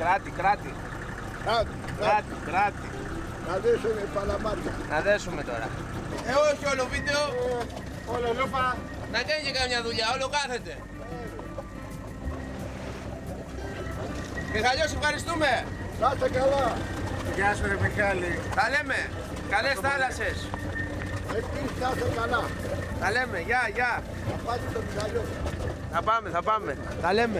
Κράτη. Να δέσουμε παλαμάρια. Να δέσουμε τώρα. Όχι όλο βίντεο. Όλο λούπα. Να κάνει και καμιά δουλειά, όλο κάθεται. Μιχαλιός, ευχαριστούμε. Να είστε καλά. Γεια σου ρε Μιχάλη. Τα λέμε. Καλές θάλασσες. Εσείς να είστε καλά. Τα λέμε. Γεια. Θα πάτε στο Μιχαλιό. Θα πάμε. Τα λέμε.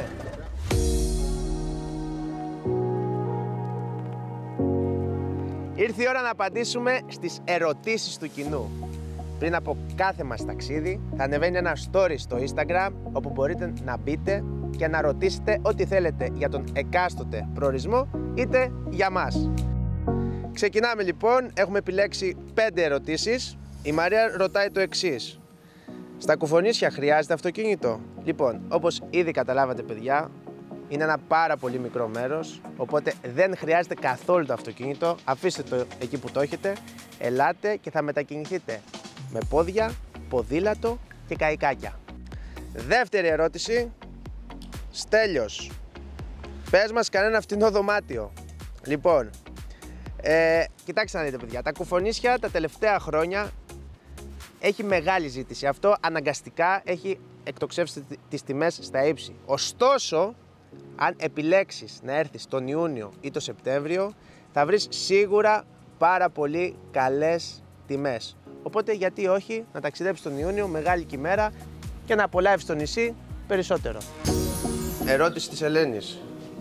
Ήρθε η ώρα να απαντήσουμε στις ερωτήσεις του κοινού. Πριν από κάθε μας ταξίδι θα ανεβαίνει ένα story στο Instagram όπου μπορείτε να μπείτε και να ρωτήσετε ό,τι θέλετε για τον εκάστοτε προορισμό είτε για μας. Ξεκινάμε λοιπόν, έχουμε επιλέξει 5 ερωτήσεις. Η Μαρία ρωτάει το εξής. Στα Κουφονίσια χρειάζεται αυτοκίνητο? Λοιπόν, όπως ήδη καταλάβατε παιδιά, είναι ένα πάρα πολύ μικρό μέρος, οπότε δεν χρειάζεται καθόλου το αυτοκίνητο. Αφήστε το εκεί που το έχετε, ελάτε και θα μετακινηθείτε με πόδια, ποδήλατο και καϊκάκια. Δεύτερη ερώτηση. Στέλιος, πες μας κανένα φτηνό δωμάτιο. Λοιπόν, κοιτάξτε να δείτε παιδιά, τα Κουφονίσια τα τελευταία χρόνια έχει μεγάλη ζήτηση. Αυτό αναγκαστικά έχει εκτοξεύσει τις τιμές στα ύψη. Ωστόσο, αν επιλέξεις να έρθεις τον Ιούνιο ή τον Σεπτέμβριο, θα βρεις σίγουρα πάρα πολύ καλές τιμές. Οπότε γιατί όχι να ταξιδέψεις τον Ιούνιο, μεγάλη και ημέρα, και να απολαύσεις το νησί περισσότερο. Ερώτηση της Ελένης.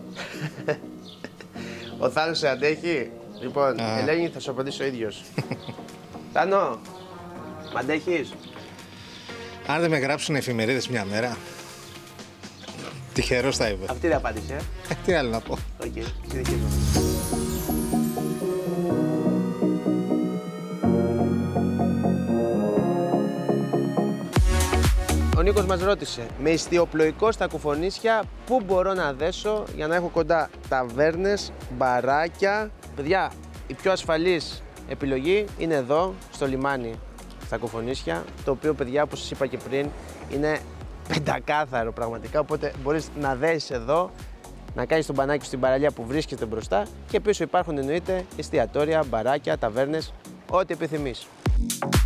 Ο Θάνος σε αντέχει? Λοιπόν, Ελένη, θα σου απαντήσω ο ίδιος. Θάνο, μ' αντέχεις? Αν δεν με γράψουν εφημερίδες μια μέρα, τυχερός θα είμαι. Αυτή είναι η απάντηση, Τι άλλο να πω. Οκ, συνεχίζουμε. Ο Νίκος μας ρώτησε, με ιστιοπλοϊκό στα Κουφονίσια, πού μπορώ να δέσω για να έχω κοντά ταβέρνες, μπαράκια? Παιδιά, η πιο ασφαλής επιλογή είναι εδώ, στο λιμάνι στα Κουφονίσια, το οποίο παιδιά, όπως σας είπα και πριν, είναι πεντακάθαρο πραγματικά, οπότε μπορείς να δέσεις εδώ, να κάνεις τον μπανάκι στην παραλία που βρίσκεται μπροστά και πίσω υπάρχουν εννοείται εστιατόρια, μπαράκια, ταβέρνες, ό,τι επιθυμείς.